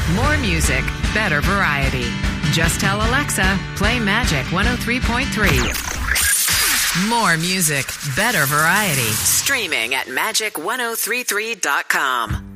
More music, better variety. Just tell Alexa, play Magic 103.3. More music, better variety. Streaming at magic1033.com.